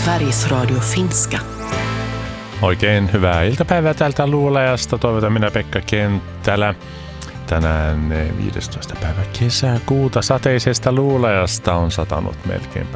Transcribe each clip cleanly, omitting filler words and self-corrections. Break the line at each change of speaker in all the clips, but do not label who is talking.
Sveriges Radio Finska.
Oikein hyvää iltapäivää täältä Luulajasta. Toivotan minä Pekka Kenttälä. Tänään 15. päivä kesäkuuta sateisesta Luulajasta on satanut melkeinpä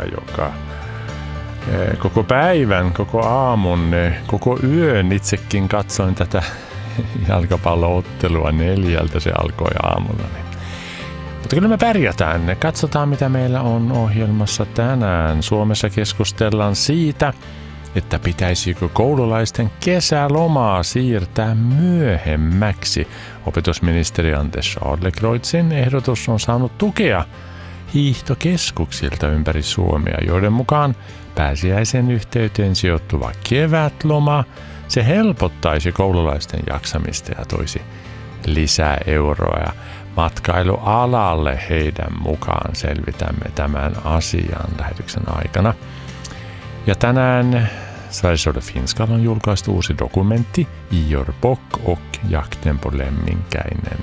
koko päivän, koko aamun, koko yön. Itsekin katsoin tätä jalkapalloottelua 4, se alkoi aamulla. Mutta kyllä me pärjätään. Katsotaan, mitä meillä on ohjelmassa tänään. Suomessa keskustellaan siitä, että pitäisikö koululaisten kesälomaa siirtää myöhemmäksi. Opetusministeri Anders Adlercreutzin ehdotus on saanut tukea hiihtokeskuksilta ympäri Suomea, joiden mukaan pääsiäisen yhteyteen sijoittuva kevätloma, se helpottaisi koululaisten jaksamista ja toisi lisää euroa matkailualalle heidän mukaan. Selvitämme tämän asian lähetyksen aikana. Ja tänään Sveriges Radio Finska on julkaistu uusi dokumentti Ior Bock och jakten på Lemminkäinen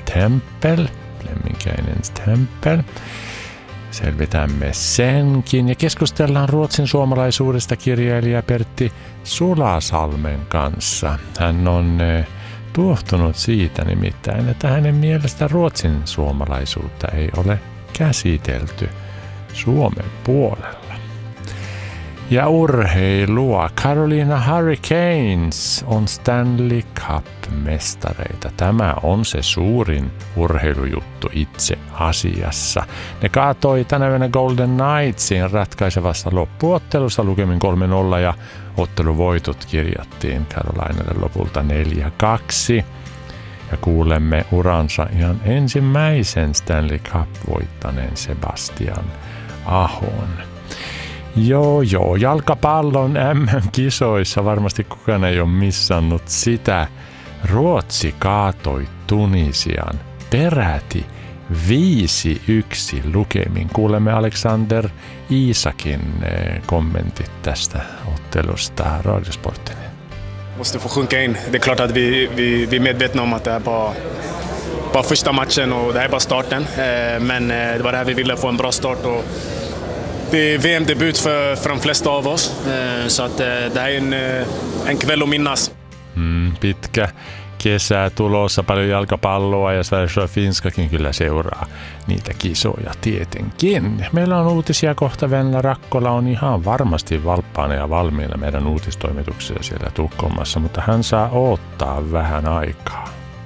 tempel. Selvitämme senkin ja keskustellaan ruotsin suomalaisuudesta kirjailija Pertti Sulasalmen kanssa. Hän on tuohtunut siitä nimittäin, että hänen mielestä ruotsin suomalaisuutta ei ole käsitelty Suomen puolella. Ja urheilua. Carolina Hurricanes on Stanley Cup-mestareita. Tämä on se suurin urheilujuttu itse asiassa. Ne kaatoi tänä yönä Golden Knightsin ratkaisevassa loppuottelussa lukemin 3-0 ja otteluvoitot kirjattiin Carolinalle lopulta 4-2. Ja kuulemme uransa ihan ensimmäisen Stanley Cup-voittaneen Sebastian Ahon. Joo, jalkapallon MM-kisoissa varmasti kukaan ei ole missannut sitä. Ruotsi kaatoi Tunisian peräti 5-1 lukemin. Kuulemme Alexander Isakin kommentit tästä ottelusta Radiosporten.
Måste få sjunka in. Det är klart att vi är medvetna om att det är bara första matchen och det här är bara starten. Men det var det här vi ville, få en bra start och det är VM-debut för de flesta av oss, så att det här är en kväll att minnas.
Pitkä kesä tulossa, paljon jalkapalloa ja Sveriges Radio Finskakin kyllä seuraa niitä kisoja tietenkin. Meillä on uutisia kohta. Venla Rakkola on ihan varmasti valppaana ja valmiina meidän uutistoimituksessa siellä Tukholmassa, mutta hän saa odottaa vähän aikaa.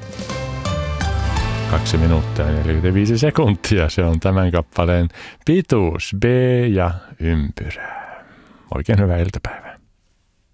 2 minuuttia ja 45 sekuntia, se on tämän kappaleen pituus, B ja ympyrää. Oikein hyvää iltapäivää.